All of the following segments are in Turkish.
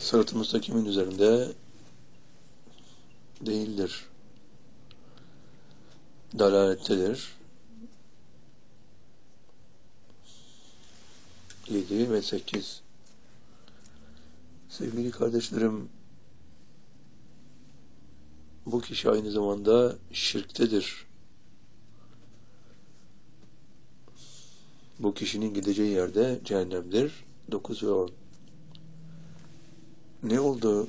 Sırat-ı müstakimin üzerinde değildir. Dalalettedir. 7 ve 8. Sevgili kardeşlerim, bu kişi aynı zamanda şirktedir. Bu kişinin gideceği yerde cehennemdir. 9 ve 10. Ne oldu?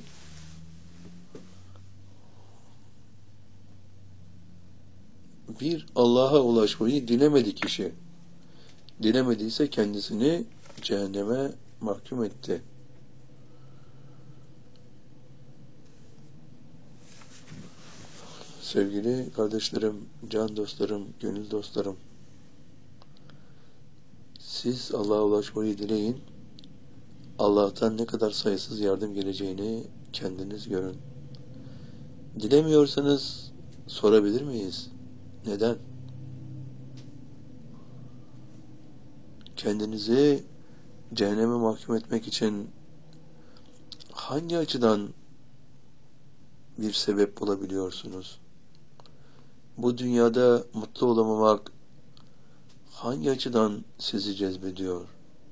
Bir Allah'a ulaşmayı dilemedi kişi. Dilemediyse kendisini cehenneme mahkum etti. Sevgili kardeşlerim, can dostlarım, gönül dostlarım, siz Allah'a ulaşmayı dileyin. Allah'tan ne kadar sayısız yardım geleceğini kendiniz görün. Dilemiyorsanız sorabilir miyiz? Neden? Kendinizi cehenneme mahkum etmek için hangi açıdan bir sebep bulabiliyorsunuz? Bu dünyada mutlu olamamak hangi açıdan sizi cezbediyor?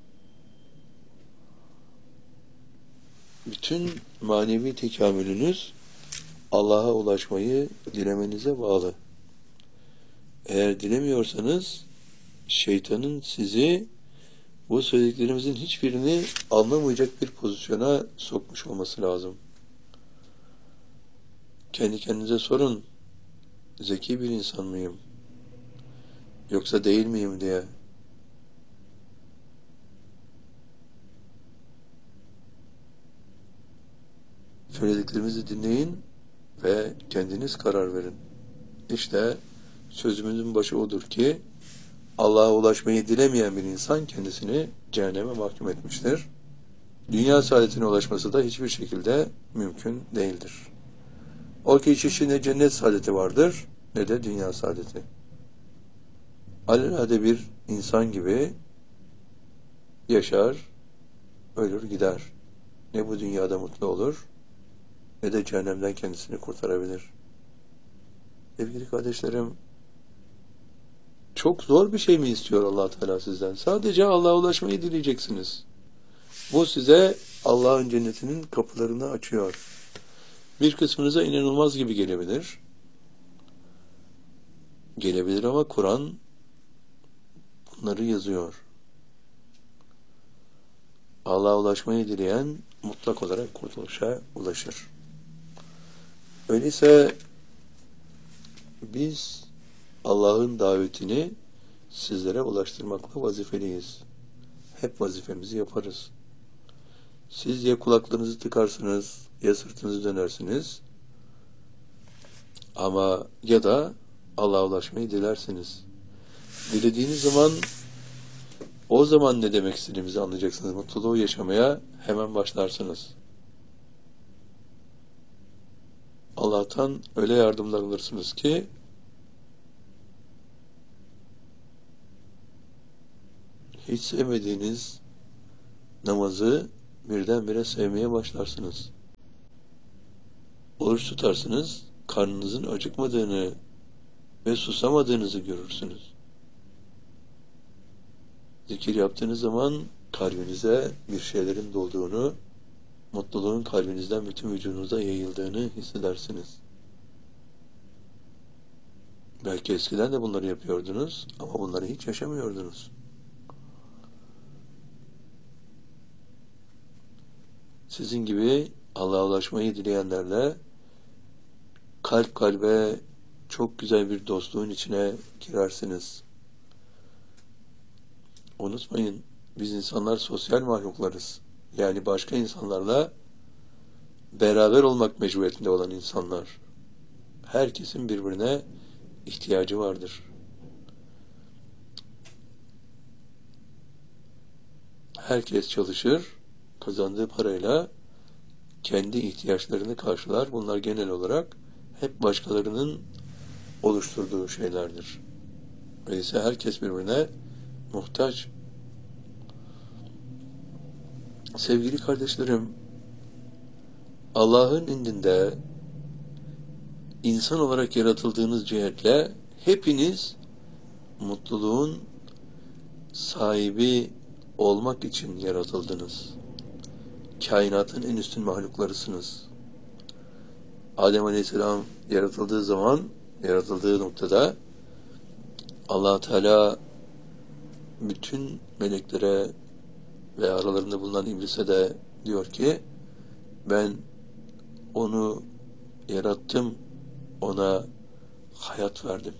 Bütün manevi tekamülünüz Allah'a ulaşmayı dilemenize bağlı. Eğer dilemiyorsanız şeytanın sizi bu söylediklerimizin hiçbirini anlamayacak bir pozisyona sokmuş olması lazım. Kendi kendinize sorun. Zeki bir insan mıyım? Yoksa değil miyim diye. Söylediklerimizi dinleyin ve kendiniz karar verin. İşte sözümüzün başı odur ki Allah'a ulaşmayı dilemeyen bir insan kendisini cehenneme mahkum etmiştir. Dünya saadetine ulaşması da hiçbir şekilde mümkün değildir. O kişi için ne cennet saadeti vardır ne de dünya saadeti. Alelade bir insan gibi yaşar, ölür gider. Ne bu dünyada mutlu olur ne de cehennemden kendisini kurtarabilir. Sevgili kardeşlerim, çok zor bir şey mi istiyor Allah Teala sizden? Sadece Allah'a ulaşmayı dileyeceksiniz. Bu size Allah'ın cennetinin kapılarını açıyor. Bir kısmınıza inanılmaz gibi gelebilir. Gelebilir ama Kur'an bunları yazıyor. Allah'a ulaşmayı dileyen mutlak olarak kurtuluşa ulaşır. Öyleyse biz Allah'ın davetini sizlere ulaştırmakla vazifeliyiz. Hep vazifemizi yaparız. Siz ya kulaklarınızı tıkarsınız, ya sırtınızı dönersiniz, ama ya da Allah'a ulaşmayı dilersiniz. Dilediğiniz zaman, o zaman ne demek istediğimizi anlayacaksınız. Mutluluğu yaşamaya hemen başlarsınız. Allah'tan öyle yardımlar alırsınız ki hiç sevmediğiniz namazı birdenbire sevmeye başlarsınız. Oruç tutarsınız, karnınızın acıkmadığını ve susamadığınızı görürsünüz. Zikir yaptığınız zaman kalbinize bir şeylerin dolduğunu, mutluluğun kalbinizden bütün vücudunuza yayıldığını hissedersiniz. Belki eskiden de bunları yapıyordunuz ama bunları hiç yaşamıyordunuz. Sizin gibi Allah'a ulaşmayı dileyenlerle kalp kalbe çok güzel bir dostluğun içine girersiniz. Unutmayın, biz insanlar sosyal mahluklarız. Yani başka insanlarla beraber olmak mecburiyetinde olan insanlar. Herkesin birbirine ihtiyacı vardır. Herkes çalışır, kazandığı parayla kendi ihtiyaçlarını karşılar. Bunlar genel olarak hep başkalarının oluşturduğu şeylerdir. Öyleyse herkes birbirine muhtaç. Sevgili kardeşlerim, Allah'ın indinde insan olarak yaratıldığınız cihetle hepiniz mutluluğun sahibi olmak için yaratıldınız. Kainatın en üstün mahluklarısınız. Adem Aleyhisselam yaratıldığı zaman, yaratıldığı noktada Allah Teala bütün meleklere ve aralarında bulunan iblise de diyor ki, ben onu yarattım, ona hayat verdim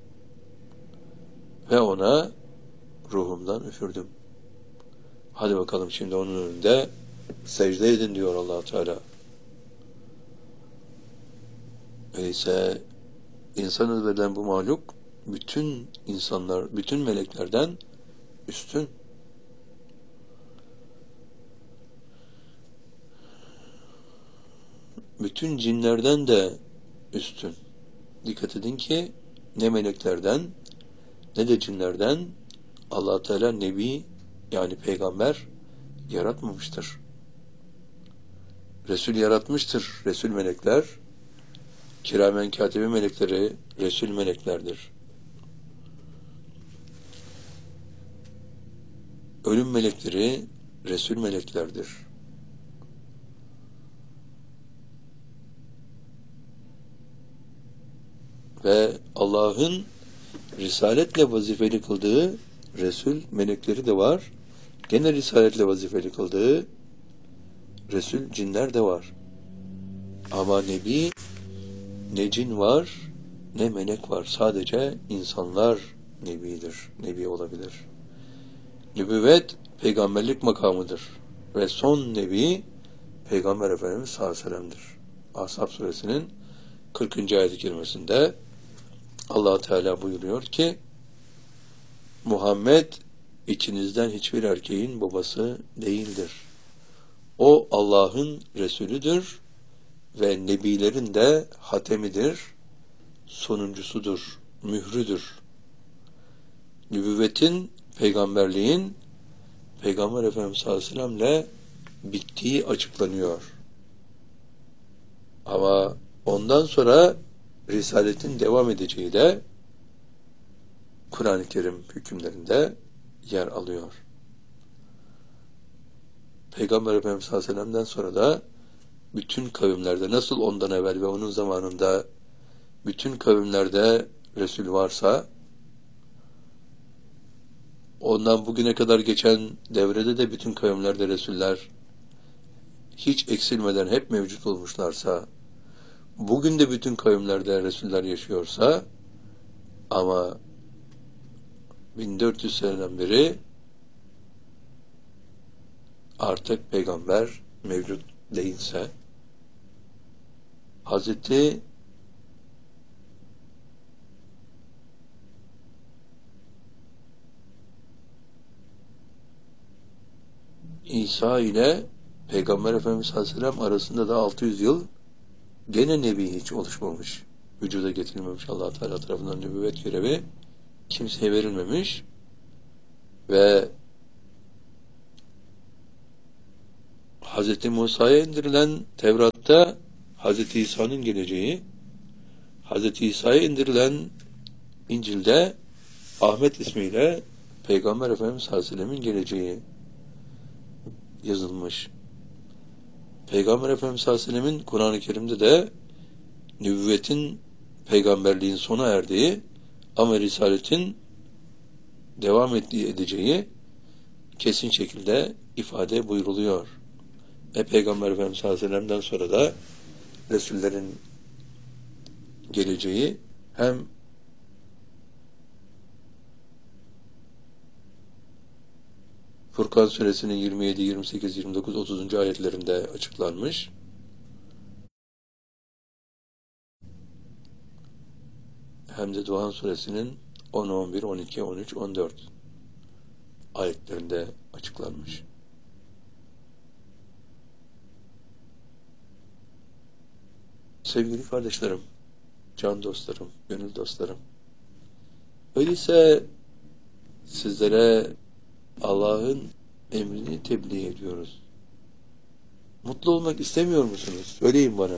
ve ona ruhumdan üfürdüm. Hadi bakalım şimdi onun önünde secde edin diyor Allah Teala. Öyleyse insana verilen bu mahluk bütün insanlar, bütün meleklerden üstün. Bütün cinlerden de üstün. Dikkat edin ki ne meleklerden ne de cinlerden Allah Teala nebi, yani peygamber yaratmamıştır. Resul yaratmıştır. Resul melekler, kiramen katibi melekleri Resul meleklerdir. Ölüm melekleri Resul meleklerdir. Ve Allah'ın risaletle vazifeli kıldığı Resul melekleri de var. Gene risaletle vazifeli kıldığı Resul cinler de var. Ama nebi, ne cin var ne melek var. Sadece insanlar nebidir, nebi olabilir. Nübüvvet peygamberlik makamıdır. Ve son nebi Peygamber Efendimiz sallallahu aleyhi ve sellem'dir. Ashab suresinin 40. ayet-i kerimesinde Allah Teala buyuruyor ki, Muhammed içinizden hiçbir erkeğin babası değildir. O Allah'ın Resulüdür ve nebilerin de hatemidir, sonuncusudur, mührüdür. Nübüvvetin, peygamberliğin Peygamber Efendimiz sallallahu aleyhi ve sellem'le bittiği açıklanıyor. Ama ondan sonra risaletin devam edeceği de Kur'an-ı Kerim hükümlerinde yer alıyor. Peygamber Efendimiz sallallahu aleyhi ve sellem'den sonra da bütün kavimlerde, nasıl ondan evvel ve onun zamanında bütün kavimlerde Resul varsa, ondan bugüne kadar geçen devrede de bütün kavimlerde Resuller hiç eksilmeden hep mevcut olmuşlarsa, bugün de bütün kavimlerde Resuller yaşıyorsa, ama 1400 seneden beri artık peygamber mevcut değilse, Hazreti İsa ile Peygamber Efendimiz sallallahu aleyhi ve sellem arasında da 600 yıl gene nebi hiç oluşmamış. Vücuda getirilmemiş. Allah Teala tarafından nübüvvet görevi kimseye verilmemiş ve Hz. Musa'ya indirilen Tevrat'ta Hz. İsa'nın geleceği, Hz. İsa'ya indirilen İncil'de Ahmet ismiyle Peygamber Efendimiz sallallahu aleyhi ve sellem'in geleceği yazılmış. Peygamber Efendimiz sallallahu aleyhi ve sellem'in Kur'an-ı Kerim'de de nübüvvetin, peygamberliğin sona erdiği ama risaletin devam edeceği kesin şekilde ifade buyruluyor. Peygamber Efendimiz sallallahu aleyhi ve sellem'den sonra da Resullerin geleceği hem Furkan suresinin 27, 28, 29, 30. ayetlerinde açıklanmış. Hem de Duhan suresinin 10, 11, 12, 13, 14 ayetlerinde açıklanmış. Sevgili kardeşlerim, can dostlarım, gönül dostlarım, öyleyse sizlere Allah'ın emrini tebliğ ediyoruz. Mutlu olmak istemiyor musunuz? Söyleyin bana.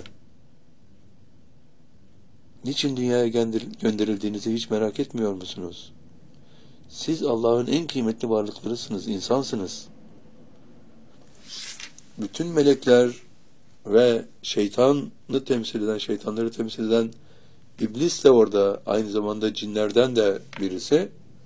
Niçin dünyaya gönderildiğinizi hiç merak etmiyor musunuz? Siz Allah'ın en kıymetli varlıklarısınız, insansınız. Bütün melekler ve şeytanı temsil eden, şeytanları temsil eden İblis de orada, aynı zamanda cinlerden de birisi.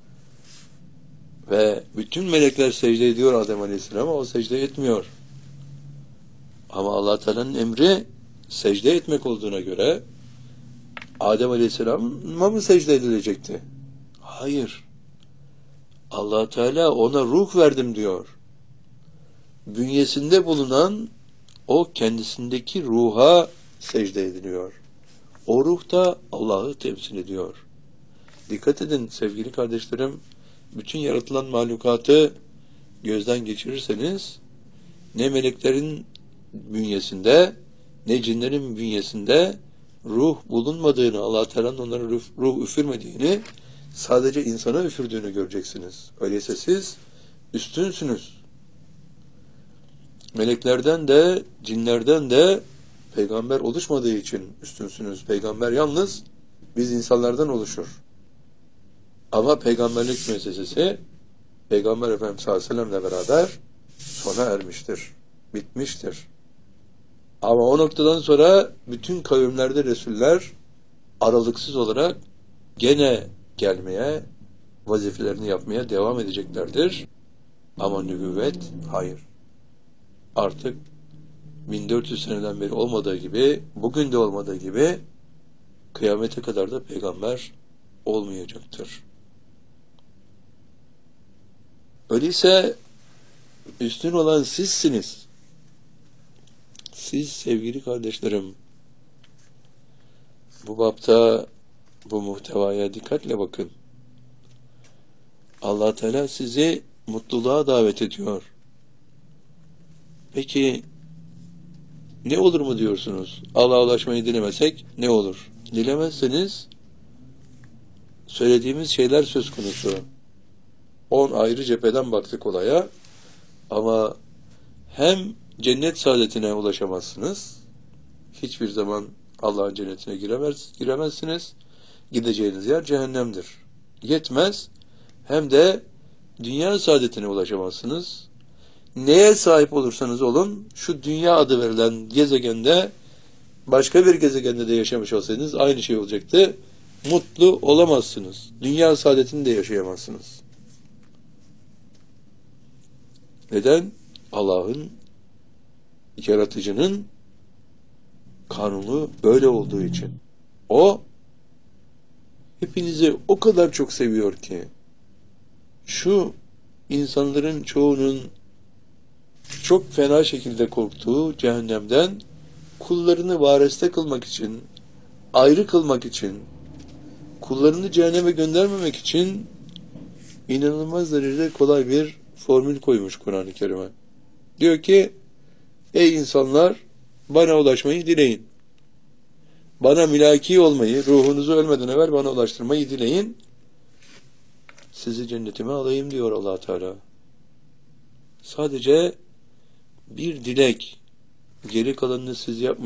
Ve bütün melekler secde ediyor Adem Aleyhisselam'a, o secde etmiyor. Ama Allah Teala'nın emri secde etmek olduğuna göre Adem Aleyhisselam'a mı secde edilecekti? Hayır. Allah Teala ona ruh verdim diyor. Bünyesinde bulunan o kendisindeki ruha secde ediliyor. O ruh da Allah'ı temsil ediyor. Dikkat edin sevgili kardeşlerim, bütün yaratılan mahlukatı gözden geçirirseniz ne meleklerin bünyesinde ne cinlerin bünyesinde ruh bulunmadığını, Allah Teala'nın onlara ruh üfürmediğini, sadece insana üfürdüğünü göreceksiniz. Öyleyse siz üstünsünüz. Meleklerden de cinlerden de peygamber oluşmadığı için üstünsünüz. Peygamber yalnız biz insanlardan oluşur. Ama peygamberlik müessesesi Peygamber Efendimiz sallallahu aleyhi ve sellemle beraber sona ermiştir. Bitmiştir. Ama o noktadan sonra bütün kavimlerde Resuller aralıksız olarak gene gelmeye, vazifelerini yapmaya devam edeceklerdir. Ama nübüvvet hayır. Artık 1400 seneden beri olmadığı gibi, bugün de olmadığı gibi kıyamete kadar da peygamber olmayacaktır. Öyleyse üstün olan sizsiniz. Siz sevgili kardeşlerim, bu bapta, bu muhtevaya dikkatle bakın. Allah Teala sizi mutluluğa davet ediyor. Peki ne olur mu diyorsunuz? Allah'a ulaşmayı dilemesek ne olur? Dilemezseniz söylediğimiz şeyler söz konusu. 10 ayrı cepheden baktık olaya. Ama hem cennet saadetine ulaşamazsınız. Hiçbir zaman Allah'ın cennetine giremezsiniz. Gideceğiniz yer cehennemdir. Yetmez. Hem de dünya saadetine ulaşamazsınız. Neye sahip olursanız olun, şu dünya adı verilen gezegende, başka bir gezegende de yaşamış olsaydınız aynı şey olacaktı. Mutlu olamazsınız. Dünya saadetini de yaşayamazsınız. Neden? Allah'ın, yaratıcının kanunu böyle olduğu için. O hepinizi o kadar çok seviyor ki şu insanların çoğunun çok fena şekilde korktuğu cehennemden kullarını vareste kılmak için, ayrı kılmak için, kullarını cehenneme göndermemek için inanılmaz derecede kolay bir formül koymuş Kur'an-ı Kerim'e. Diyor ki, ey insanlar, bana ulaşmayı dileyin. Bana mülaki olmayı, ruhunuzu ölmeden evvel bana ulaştırmayı dileyin. Sizi cennetime alayım diyor Allah Teala. Sadece bir dilek, geri kalanını siz yapmayın.